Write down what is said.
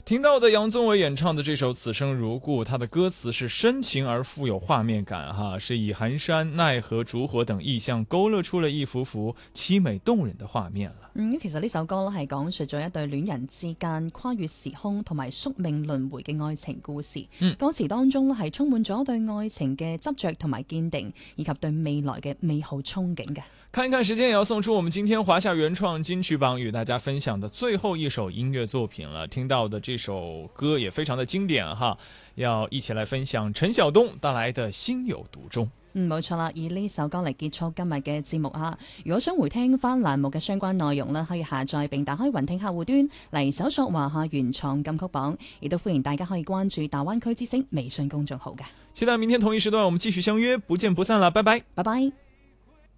听到的杨宗纬演唱的这首《此生如故》，它的歌詞是深情而富有畫面感是以寒山、奈何、燭火等意象勾勒出了一幅幅凄美動人的畫面了。 其實呢首歌咧係講述咗一對戀人之間跨越時空同埋宿命輪迴嘅愛情故事。歌詞當中咧係充滿咗對愛情嘅執着同埋堅定，以及對未來嘅美好憧憬嘅。 看一看時間，也要送出我們今天華夏原創金曲榜與大家分享的最後一首音樂作品了。聽到的這首歌也非常的經典要一起來分享陳曉東帶來的心有獨鍾。 冇錯啦，以呢首歌嚟結束今日嘅節目如果想回聽翻欄目嘅相關內容可以下載並打開雲聽客戶端嚟搜索華夏原創金曲榜，亦都歡迎大家可以關注大灣區之聲微信公眾號嘅。 期待明天同一時段我們繼續相約，不見不散啦，拜拜， 拜拜。